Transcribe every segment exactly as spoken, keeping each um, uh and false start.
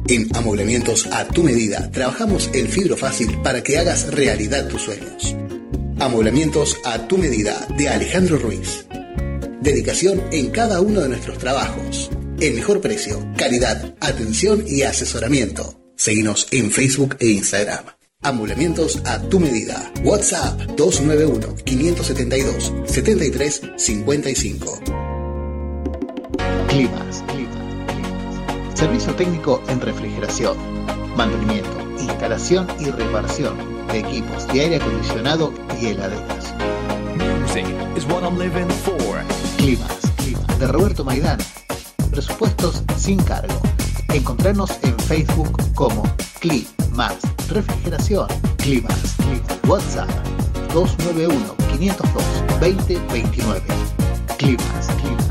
En Amoblamientos a tu medida, trabajamos el fibro fácil para que hagas realidad tus sueños. Amoblamientos a tu medida, de Alejandro Ruiz. Dedicación en cada uno de nuestros trabajos. El mejor precio, calidad, atención y asesoramiento. Seguinos en Facebook e Instagram. Amoblamientos a tu medida. WhatsApp dos nueve uno, cinco siete dos, siete tres cinco cinco. Climas, Climas. Servicio técnico en refrigeración, mantenimiento, instalación y reparación de equipos de aire acondicionado y heladeras. Music is what I'm living for. Climas, Climas. De Roberto Maidana. Presupuestos sin cargo. Encontrarnos en Facebook como Climas Refrigeración. Climas, Climas. WhatsApp dos nueve uno, cinco cero dos, dos cero dos nueve. Climas, Climas.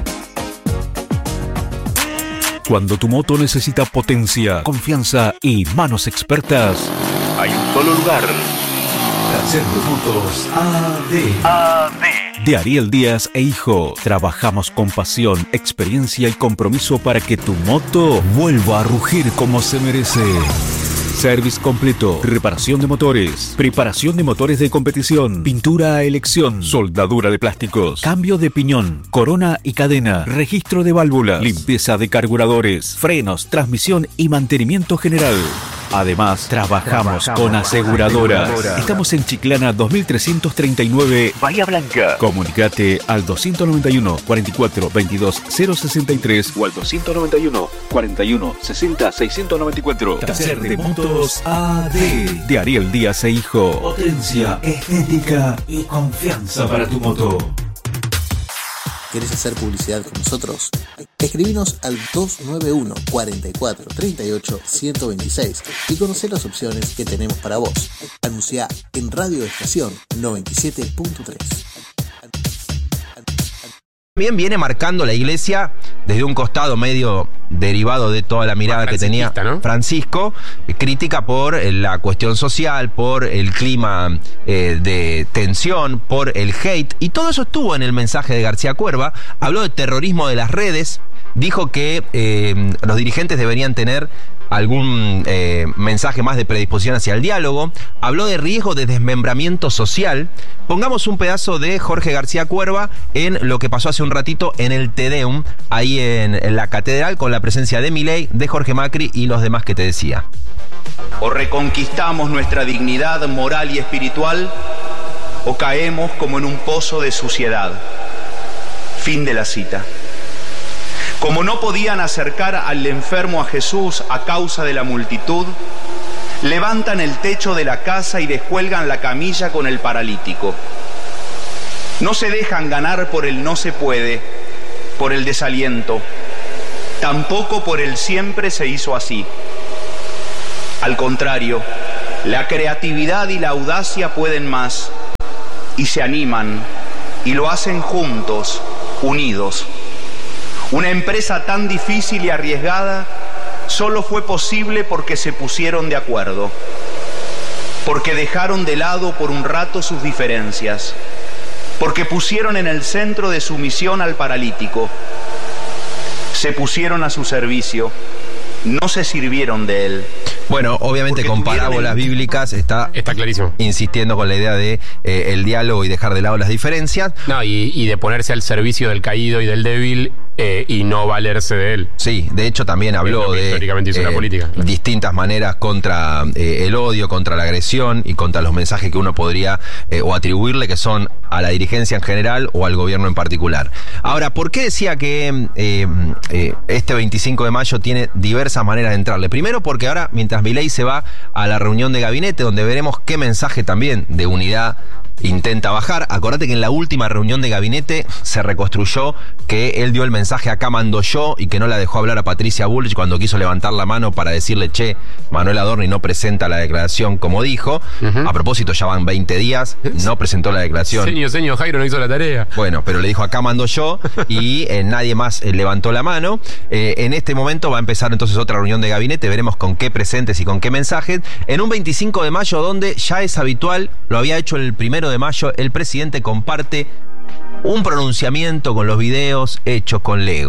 Cuando tu moto necesita potencia, confianza y manos expertas, hay un solo lugar. Taller de Motos A D. A D. De Ariel Díaz e Hijo. Trabajamos con pasión, experiencia y compromiso para que tu moto vuelva a rugir como se merece. Service completo, reparación de motores, preparación de motores de competición, pintura a elección, soldadura de plásticos, cambio de piñón, corona y cadena, registro de válvulas, limpieza de carburadores, frenos, transmisión y mantenimiento general. Además, trabajamos, trabajamos con aseguradoras. Aseguradoras. Estamos en Chiclana dos mil trescientos treinta y nueve, Bahía Blanca. Comunicate al doscientos noventa y uno, cuarenta y cuatro, veintidós, cero sesenta y tres o al doscientos noventa y uno, cuarenta y uno, sesenta, seiscientos noventa y cuatro. Taller de Motos A D. De Ariel Díaz e Hijo. Potencia, estética y confianza para tu moto. ¿Querés hacer publicidad con nosotros? Escribinos al dos nueve uno, cuarenta y cuatro, treinta y ocho, ciento veintiséis y conocé las opciones que tenemos para vos. Anunciá en Radio Estación noventa y siete punto tres. También viene marcando la iglesia desde un costado medio derivado de toda la mirada que tenía, ¿no?, Francisco, crítica por la cuestión social, por el clima eh, de tensión, por el hate, y todo eso estuvo en el mensaje de García Cuerva. Habló de terrorismo de las redes, dijo que eh, los dirigentes deberían tener algún eh, mensaje más de predisposición hacia el diálogo. Habló de riesgo de desmembramiento social. Pongamos un pedazo de Jorge García Cuerva en lo que pasó hace un ratito en el Te Deum, ahí en, en la catedral, con la presencia de Milei, de Jorge Macri y los demás que te decía. O reconquistamos nuestra dignidad moral y espiritual, o caemos como en un pozo de suciedad. Fin de la cita. Como no podían acercar al enfermo a Jesús a causa de la multitud, levantan el techo de la casa y descuelgan la camilla con el paralítico. No se dejan ganar por el no se puede, por el desaliento, tampoco por el siempre se hizo así. Al contrario, la creatividad y la audacia pueden más, y se animan, y lo hacen juntos, unidos. Una empresa tan difícil y arriesgada solo fue posible porque se pusieron de acuerdo, porque dejaron de lado por un rato sus diferencias, porque pusieron en el centro de su misión al paralítico, se pusieron a su servicio, no se sirvieron de él. Bueno, obviamente con parábolas el... bíblicas está, está clarísimo, insistiendo con la idea de eh, el diálogo y dejar de lado las diferencias. No, y, y de ponerse al servicio del caído y del débil eh, y no valerse de él. Sí, de hecho también habló de históricamente hizo eh, la política, claro, distintas maneras contra eh, el odio, contra la agresión y contra los mensajes que uno podría eh, o atribuirle que son a la dirigencia en general o al gobierno en particular. Ahora, ¿por qué decía que eh, eh, este veinticinco de mayo tiene diversas maneras de entrarle? Primero porque ahora, mientras Milei se va a la reunión de gabinete, donde veremos qué mensaje también de unidad intenta bajar. Acordate que en la última reunión de gabinete se reconstruyó que él dio el mensaje acá mando yo y que no la dejó hablar a Patricia Bullrich cuando quiso levantar la mano para decirle, che, Manuel Adorni no presenta la declaración como dijo. Uh-huh. A propósito, ya van veinte días, no presentó la declaración. Señor, señor, Jairo no hizo la tarea. Bueno, pero le dijo acá mando yo y eh, nadie más eh, levantó la mano. Eh, en este momento va a empezar entonces otra reunión de gabinete, veremos con qué presentes y con qué mensajes. En un veinticinco de mayo donde ya es habitual, lo había hecho el primero de mayo, el presidente comparte un pronunciamiento con los videos hechos con Lego.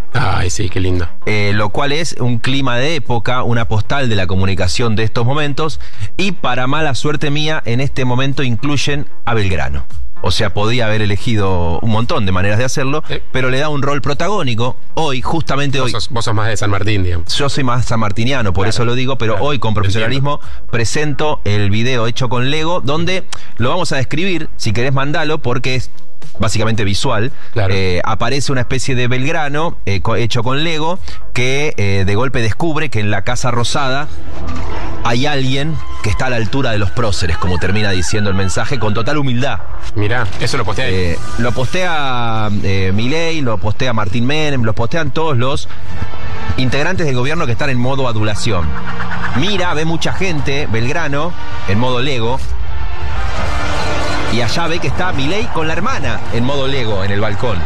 Ay, sí, qué lindo. Eh, lo cual es un clima de época, una postal de la comunicación de estos momentos, y para mala suerte mía, en este momento incluyen a Belgrano. O sea, podía haber elegido un montón de maneras de hacerlo, ¿Eh? pero le da un rol protagónico. Hoy, justamente hoy... Vos sos, vos sos más de San Martín, digamos. Yo soy más sanmartiniano, por claro, eso lo digo, pero claro, hoy con profesionalismo presento el video hecho con Lego, donde lo vamos a describir, si querés mandalo, porque es básicamente visual. Claro. Eh, aparece una especie de Belgrano eh, hecho con Lego que eh, de golpe descubre que en la Casa Rosada hay alguien que está a la altura de los próceres, como termina diciendo el mensaje, con total humildad. Mirá, eso lo postea ahí. Eh, lo postea eh, Milei, lo postea Martín Menem, lo postean todos los integrantes del gobierno que están en modo adulación. Mira, ve mucha gente, Belgrano, en modo Lego. Y allá ve que está Milei con la hermana en modo Lego en el balcón.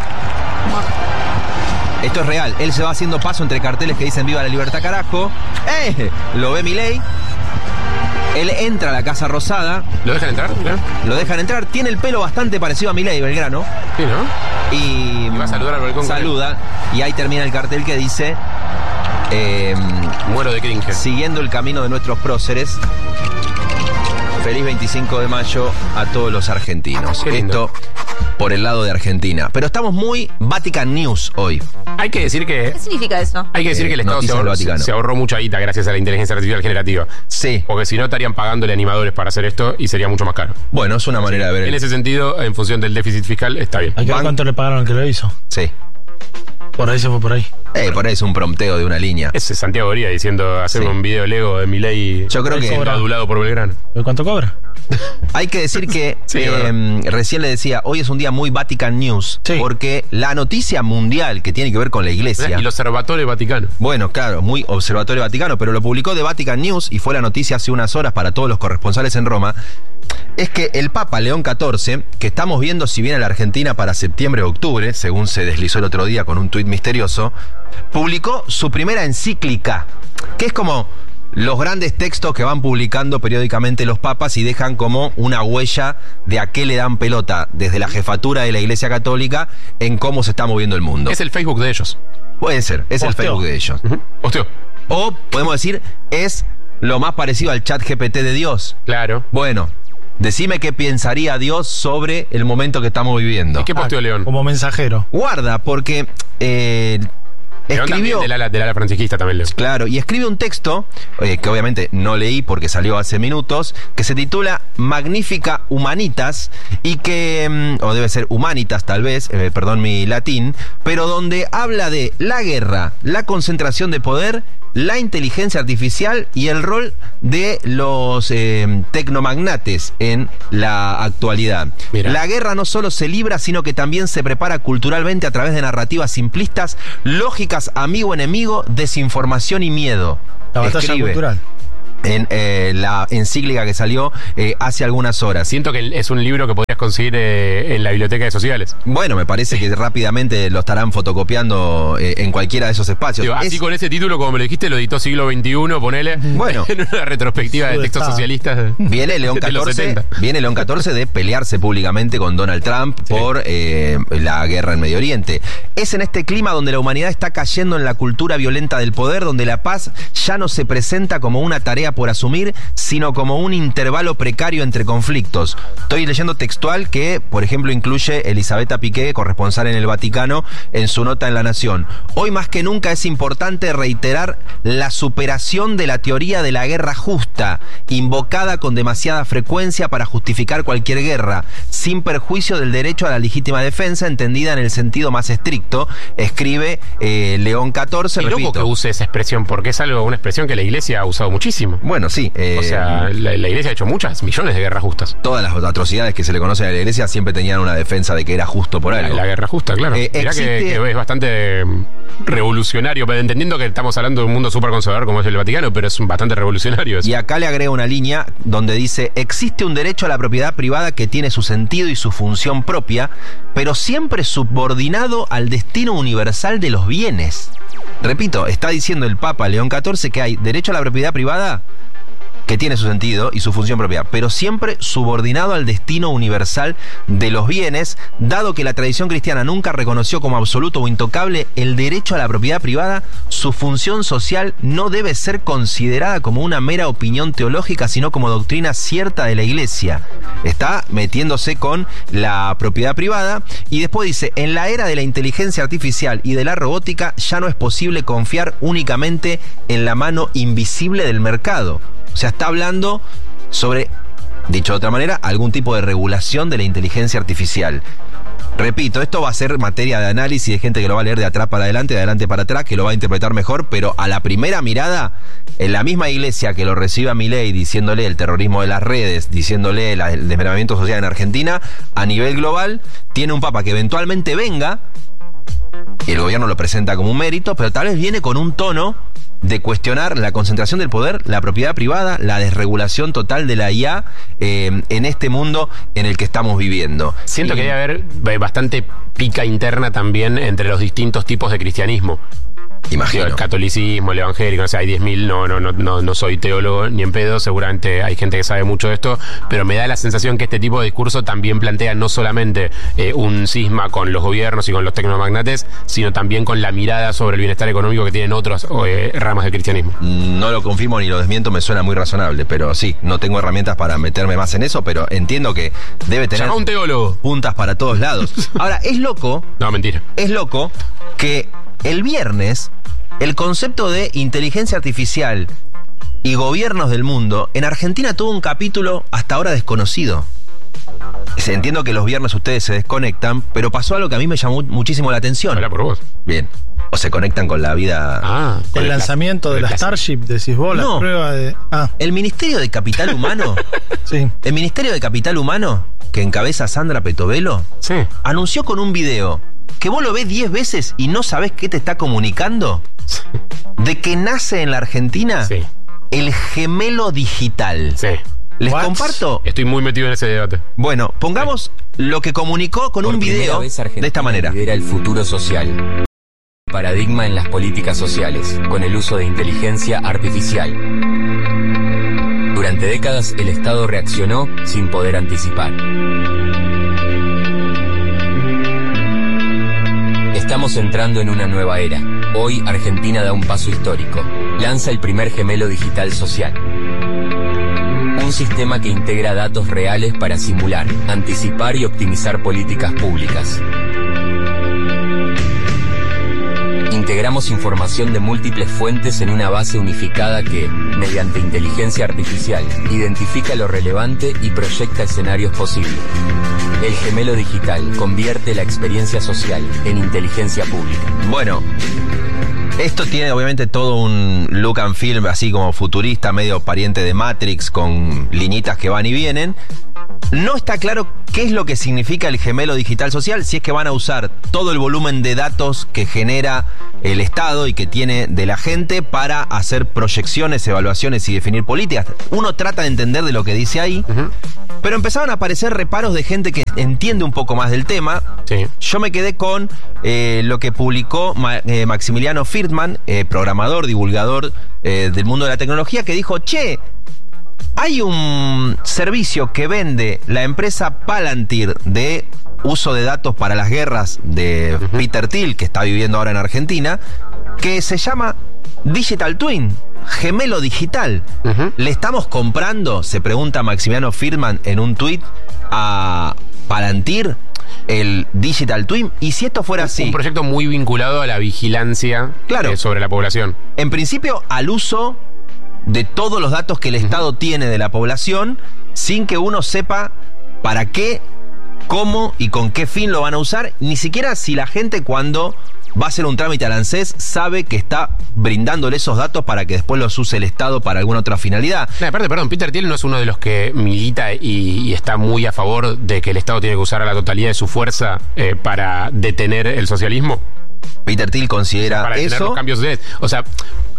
Esto es real. Él se va haciendo paso entre carteles que dicen viva la libertad, carajo. ¡Eh! Lo ve Milei. Él entra a la Casa Rosada. ¿Lo dejan entrar? ¿Claro? Lo dejan entrar. Tiene el pelo bastante parecido a Milei, Belgrano. Sí, ¿no? Y, y va a saludar al balcón. Saluda. Y ahí termina el cartel que dice... Eh, Muero de cringe. Siguiendo el camino de nuestros próceres. Feliz veinticinco de mayo a todos los argentinos. Esto por el lado de Argentina. Pero estamos muy Vatican News hoy. Hay que decir que... ¿Qué significa eso? Hay que decir eh, que el Estado se ahorró, se ahorró mucha guita gracias a la inteligencia artificial generativa. Sí. Porque si no estarían pagándole animadores para hacer esto y sería mucho más caro. Bueno, es una manera de ver. En ese sentido, en función del déficit fiscal, está bien. Hay que ver cuánto le pagaron al que lo hizo. Sí. Por ahí se fue por ahí. Eh, por ahí es un prompteo de una línea. Ese es Santiago Goría diciendo hacer sí. un video Lego de Milei. Yo creo que adulado por Belgrano. ¿Cuánto cobra? Hay que decir que sí, eh, recién le decía, hoy es un día muy Vatican News, sí. porque la noticia mundial que tiene que ver con la iglesia... Y el Observatorio Vaticano. Bueno, claro, muy Observatorio Vaticano, pero lo publicó de Vatican News y fue la noticia hace unas horas para todos los corresponsales en Roma. Es que el Papa León catorce, que estamos viendo si viene a la Argentina para septiembre o octubre, según se deslizó el otro día con un tuit misterioso, publicó su primera encíclica, que es como los grandes textos que van publicando periódicamente los papas y dejan como una huella de a qué le dan pelota desde la jefatura de la Iglesia Católica en cómo se está moviendo el mundo. Es el Facebook de ellos. Puede ser, es Posteo. El Facebook de ellos. Uh-huh. Posteo. O podemos decir, es lo más parecido al chat G P T de Dios. Claro. Bueno, decime qué pensaría Dios sobre el momento que estamos viviendo. ¿Y qué posteó ah, León? Como mensajero. Guarda, porque... Eh, León escribió del ala, del ala francisquista también León. Claro, y escribe un texto eh, que obviamente no leí porque salió hace minutos, que se titula Magnífica Humanitas y que, o debe ser Humanitas tal vez, eh, perdón mi latín, pero donde habla de la guerra, la concentración de poder, la inteligencia artificial y el rol de los eh, tecnomagnates en la actualidad. Mira. La guerra no solo se libra, sino que también se prepara culturalmente a través de narrativas simplistas, lógicas, amigo-enemigo, desinformación y miedo. La batalla Escribe cultural. En eh, la encíclica que salió eh, hace algunas horas. Siento que es un libro que podrías conseguir eh, en la biblioteca de sociales. Bueno, me parece que rápidamente lo estarán fotocopiando eh, en cualquiera de esos espacios. Digo, así es... con ese título, como me lo dijiste, lo editó Siglo veintiuno, ponele. Bueno. En una retrospectiva de textos socialistas. Viene León catorce, viene León catorce de pelearse públicamente con Donald Trump sí. por eh, la guerra en Medio Oriente. Es en este clima donde la humanidad está cayendo en la cultura violenta del poder, donde la paz ya no se presenta como una tarea por asumir, sino como un intervalo precario entre conflictos. Estoy leyendo textual que, por ejemplo, incluye Elisabetta Piqué, corresponsal en el Vaticano, en su nota en La Nación. Hoy más que nunca es importante reiterar la superación de la teoría de la guerra justa, invocada con demasiada frecuencia para justificar cualquier guerra, sin perjuicio del derecho a la legítima defensa, entendida en el sentido más estricto, escribe eh, León catorce. Y loco que use esa expresión, porque es algo, una expresión que la Iglesia ha usado muchísimo. Bueno, sí. Eh, o sea, la, la Iglesia ha hecho muchas, millones de guerras justas. Todas las atrocidades que se le conocen a la Iglesia siempre tenían una defensa de que era justo por algo. La, la guerra justa, claro. Eh, Mirá existe... que, que es bastante revolucionario, pero entendiendo que estamos hablando de un mundo súper conservador como es el Vaticano, pero es bastante revolucionario eso. Y acá le agrega una línea donde dice: existe un derecho a la propiedad privada que tiene su sentido y su función propia, pero siempre subordinado al destino universal de los bienes. Repito, está diciendo el Papa León catorce que hay derecho a la propiedad privada que tiene su sentido y su función propia, pero siempre subordinado al destino universal de los bienes, dado que la tradición cristiana nunca reconoció como absoluto o intocable el derecho a la propiedad privada. Su función social no debe ser considerada como una mera opinión teológica, sino como doctrina cierta de la Iglesia. Está metiéndose con la propiedad privada y después dice, en la era de la inteligencia artificial y de la robótica ya no es posible confiar únicamente en la mano invisible del mercado. O sea, está hablando sobre, dicho de otra manera, algún tipo de regulación de la inteligencia artificial. Repito, esto va a ser materia de análisis de gente que lo va a leer de atrás para adelante, de adelante para atrás, que lo va a interpretar mejor, pero a la primera mirada, en la misma iglesia que lo recibe a Milei diciéndole el terrorismo de las redes, diciéndole la, el desmembramiento social en Argentina, a nivel global, tiene un papa que eventualmente venga, y el gobierno lo presenta como un mérito, pero tal vez viene con un tono de cuestionar la concentración del poder, la propiedad privada, la desregulación total de la I A eh, en este mundo en el que estamos viviendo. Siento y... que debe haber bastante pica interna también entre los distintos tipos de cristianismo. Imagino. El catolicismo, el evangélico, o sea, hay diez mil, no, no, no, no, no soy teólogo ni en pedo, seguramente hay gente que sabe mucho de esto, pero me da la sensación que este tipo de discurso también plantea no solamente eh, un cisma con los gobiernos y con los tecnomagnates, sino también con la mirada sobre el bienestar económico que tienen otras eh, ramas del cristianismo. No lo confirmo ni lo desmiento, me suena muy razonable, pero sí, no tengo herramientas para meterme más en eso, pero entiendo que debe tener Llama un teólogo. Puntas para todos lados. Ahora, es loco. No, mentira. Es loco que el viernes el concepto de inteligencia artificial y gobiernos del mundo en Argentina tuvo un capítulo hasta ahora desconocido. Entiendo que los viernes ustedes se desconectan, pero pasó algo que a mí me llamó muchísimo la atención. Habla por vos. Bien. O se conectan con la vida. Ah, el, el lanzamiento de la Starship, decís vos, la no, prueba de. Ah. El Ministerio de Capital Humano. Sí. El Ministerio de Capital Humano, que encabeza Sandra Petovelo, sí, anunció con un video que vos lo ves diez veces y no sabés qué te está comunicando, sí, de que nace en la Argentina, sí, el gemelo digital. Sí. ¿Les What? comparto? Estoy muy metido en ese debate. Bueno, pongamos sí. lo que comunicó con Por un video de esta manera. Lidera el futuro social. Paradigma en las políticas sociales, con el uso de inteligencia artificial. Durante décadas el Estado reaccionó sin poder anticipar. Estamos entrando en una nueva era. Hoy Argentina da un paso histórico. Lanza el primer gemelo digital social. Un sistema que integra datos reales para simular, anticipar y optimizar políticas públicas. Integramos información de múltiples fuentes en una base unificada que, mediante inteligencia artificial, identifica lo relevante y proyecta escenarios posibles. El gemelo digital convierte la experiencia social en inteligencia pública. Bueno, esto tiene obviamente todo un look and feel así como futurista, medio pariente de Matrix, con liñitas que van y vienen. No está claro qué es lo que significa el gemelo digital social, si es que van a usar todo el volumen de datos que genera el Estado y que tiene de la gente para hacer proyecciones, evaluaciones y definir políticas. Uno trata de entender de lo que dice ahí, uh-huh, pero empezaron a aparecer reparos de gente que entiende un poco más del tema. Sí. Yo me quedé con eh, lo que publicó Ma- eh, Maximiliano Friedman, eh, programador, divulgador eh, del mundo de la tecnología, que dijo, che, hay un servicio que vende la empresa Palantir de uso de datos para las guerras de uh-huh. Peter Thiel, que está viviendo ahora en Argentina, que se llama Digital Twin, gemelo digital. Uh-huh. ¿Le estamos comprando, se pregunta Maximiliano Friedman en un tuit, a Palantir el Digital Twin? Y si esto fuera así... Un proyecto muy vinculado a la vigilancia, claro, eh, sobre la población. En principio, al uso de todos los datos que el Estado uh-huh. tiene de la población, sin que uno sepa para qué, cómo y con qué fin lo van a usar, ni siquiera si la gente cuando va a hacer un trámite al ANSES sabe que está brindándole esos datos para que después los use el Estado para alguna otra finalidad. No, aparte, perdón, Peter Thiel no es uno de los que milita y, y está muy a favor de que el Estado tiene que usar a la totalidad de su fuerza eh, para detener el socialismo. Peter Thiel considera para detener eso. Los cambios sociales. O sea,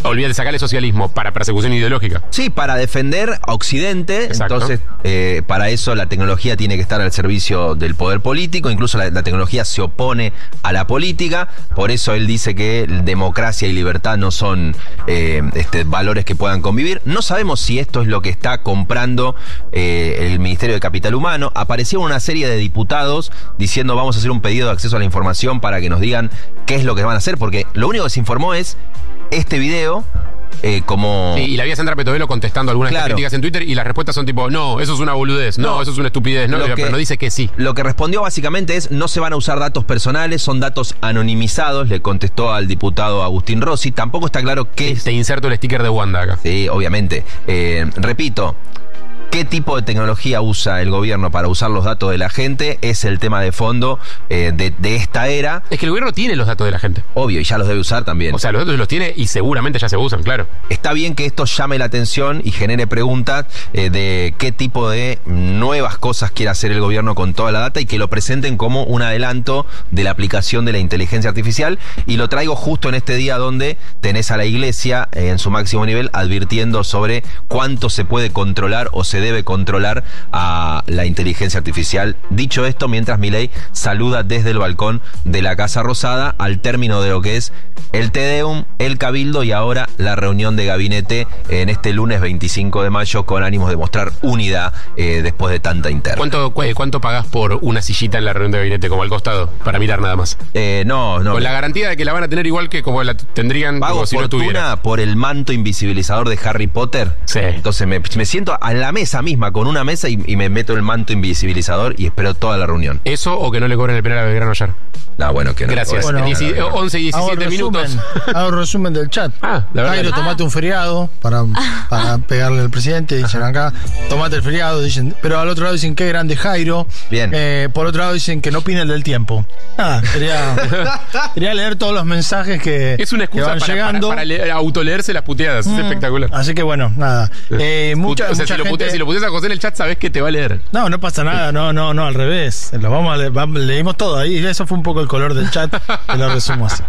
olvídate, sacarle socialismo para persecución ideológica. Sí, para defender a Occidente. Exacto. Entonces, eh, para eso la tecnología tiene que estar al servicio del poder político. Incluso la, la tecnología se opone a la política. Por eso él dice que democracia y libertad no son eh, este, valores que puedan convivir. No sabemos si esto es lo que está comprando eh, el Ministerio de Capital Humano. Aparecieron una serie de diputados diciendo vamos a hacer un pedido de acceso a la información para que nos digan qué es lo que van a hacer, porque lo único que se informó es este video. Eh, como... Sí, y la vía Sandra Petovelo contestando algunas Claro. críticas en Twitter y las respuestas son tipo, no, eso es una boludez, no, No. eso es una estupidez, no, Lo pero que- no dice que sí. Lo que respondió básicamente es no se van a usar datos personales, son datos anonimizados, le contestó al diputado Agustín Rossi. Tampoco está claro qué Te, es... te inserto el sticker de Wanda acá. Sí, obviamente. Eh, repito, ¿qué tipo de tecnología usa el gobierno para usar los datos de la gente? Es el tema de fondo eh, de, de esta era. Es que el gobierno tiene los datos de la gente. Obvio, y ya los debe usar también. O sea, los datos los tiene y seguramente ya se usan, claro. Está bien que esto llame la atención y genere preguntas eh, de qué tipo de nuevas cosas quiere hacer el gobierno con toda la data y que lo presenten como un adelanto de la aplicación de la inteligencia artificial. Y lo traigo justo en este día donde tenés a la iglesia eh, en su máximo nivel advirtiendo sobre cuánto se puede controlar o se debe controlar a la inteligencia artificial. Dicho esto, mientras Milei saluda desde el balcón de la Casa Rosada al término de lo que es el Te Deum, el Cabildo y ahora la reunión de gabinete en este lunes veinticinco de mayo con ánimos de mostrar unidad eh, después de tanta interna. ¿Cuánto, cu- ¿Cuánto pagás por una sillita en la reunión de gabinete como al costado? Para mirar nada más. Eh, no, no. Con la garantía de que la van a tener igual que como la tendrían Pago como si no estuviera. fortuna por el manto invisibilizador de Harry Potter. Sí. Entonces me, me siento a la mesa misma, con una mesa y, y me meto el manto invisibilizador y espero toda la reunión. ¿Eso o que no le cobren el penal a Belgrano ayer? No, bueno, que no. Gracias. Bueno, Dieci- once y Hago diecisiete resumen, minutos. hago resumen del chat. Ah, la verdad. Jairo, que- tomate un feriado para, para pegarle al presidente. Dicen acá, tomate el feriado. Dicen, pero al otro lado dicen, qué grande Jairo. Bien. Eh, por otro lado dicen que no opinen del tiempo. Nada, quería, quería leer todos los mensajes que, Es una que excusa van para, llegando. para, para leer- autoleerse las puteadas. Es Mm, espectacular. Así que bueno, nada. Eh, mucha, o sea, mucha si, lo gente- puteas, si lo puteas a José en el chat, sabes que te va a leer. No, no pasa nada, no, no, no, al revés. Lo vamos a le- va- leímos todo ahí. Eso fue un poco el color del chat. Te lo resumo así.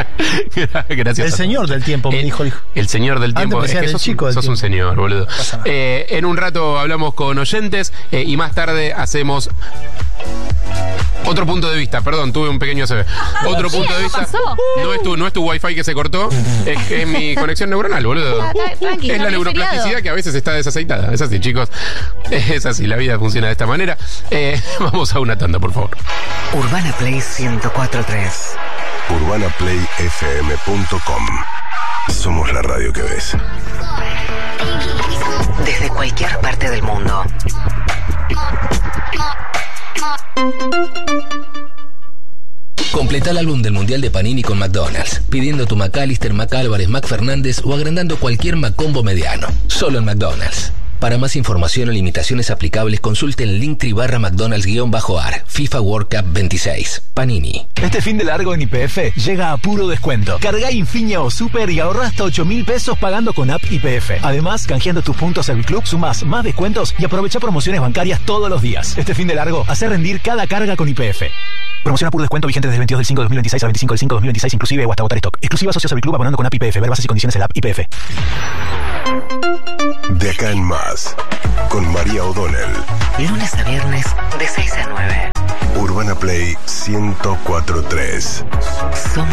Gracias. El señor del tiempo, me el, dijo el hijo. el señor del Antes tiempo. me Es decían que el sos, chico un, del sos un tiempo. señor, boludo. pasa nada. Eh, en un rato hablamos con oyentes eh, y más tarde hacemos otro punto de vista. Perdón, tuve un pequeño A C V. Otro punto de vista. pasó? No es tu, no es tu wifi que se cortó, es, que es mi conexión neuronal, boludo. Ah, está- tranqui, Es no la hay neuroplasticidad feriado. que a veces está desaceitada. Es así, chicos. Es así, la vida funciona de esta manera. Eh, vamos a una tanda, por favor. Urbana Play ciento cuatro punto tres. urbana play f m punto com. Somos la radio que ves. Desde cualquier parte del mundo. Completa el álbum del Mundial de Panini con McDonald's, pidiendo tu McAllister, McAlvarez, McFernández o agrandando cualquier McCombo mediano. Solo en McDonald's. Para más información o limitaciones aplicables, consulte el Linktree barra McDonald's-A R, FIFA World Cup veintiséis. Panini. Este fin de largo en Y P F llega a puro descuento. Carga Infinia o Super y ahorra hasta ocho mil pesos pagando con app Y P F. Además, canjeando tus puntos al club, sumas más descuentos y aprovecha promociones bancarias todos los días. Este fin de largo, hace rendir cada carga con Y P F. Promoción a puro descuento vigente desde el veintidós del cinco de dos mil veintiséis al veinticinco del cinco de dos mil veintiséis inclusive o hasta agotar stock. Exclusiva a socios del club abonando con app Y P F. Ver bases y condiciones en la app Y P F. De acá en más, con María O'Donnell. Lunes a viernes de seis a nueve. Urbana Play ciento cuatro punto tres.